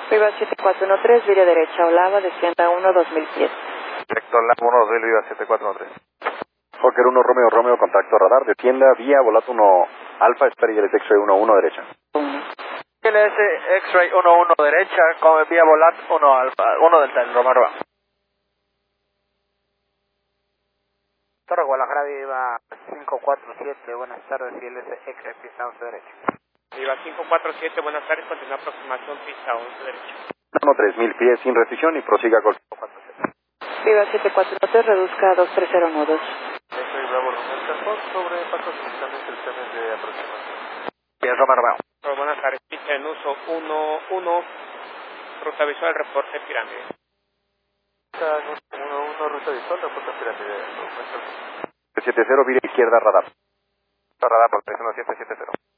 Viva 7413, vía derecha, Olava, descienda 1, 2000 pies. Directo Olava 1, 2000, Viva 7413. Fokker 1, Romeo, Romeo, contacto radar, descienda vía Volato 1, Alfa, espera y el X-Ray 11 derecha. LS X-Ray 11 derecha, con vía Volat 1 Alfa, 1 Delta, Roma Roma. Torre Guadalajara, Viva 547, buenas tardes, y LS X-Ray, pista 11 derecha. Viva 547, buenas tardes, continúa aproximación, pista 11 derecha. 1, 3000 pies sin restricción y prosiga con 547. Viva 7413, reduzca a 230 nudos. Soy Bravo Romeo, sobre pasos precisamente el tema de aproximación. Bien, Roma Roma. Buenas tardes, pista en uso 1-1, ruta visual, reporte pirámide. Pista 1-1, ruta visual, reporte pirámide. 70, vía izquierda radar. Radar por 770.